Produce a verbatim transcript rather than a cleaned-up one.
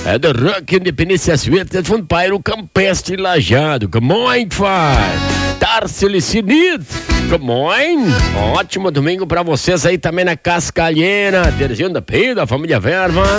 É do Rock Independência Suíta, de Pairo Campestre Lajado. Good morning, faz. Tarcio Licinito. Good morning. Ótimo domingo pra vocês aí também na Cascalheira. Terzinho da P, da família Verva.